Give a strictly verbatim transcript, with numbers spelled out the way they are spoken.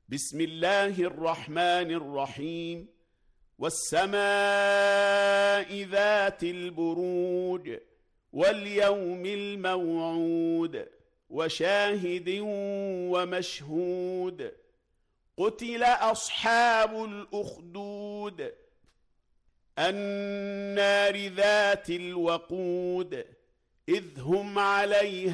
بسم الله الرحمن الرحيم. والسماء ذات البروج واليوم الموعود وشاهد ومشهود. قتل أصحاب الأخدود النار ذات الوقود إذ هم عليها